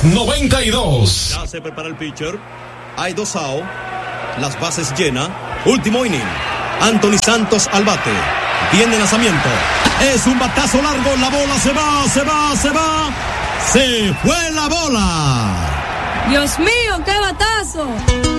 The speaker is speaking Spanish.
92. Ya se prepara el pitcher. Hay 2 out. Las bases llenas. Último inning. Anthony Santos al bate. Viene lanzamiento. Es un batazo largo. La bola se va. Se fue la bola. Dios mío, qué batazo.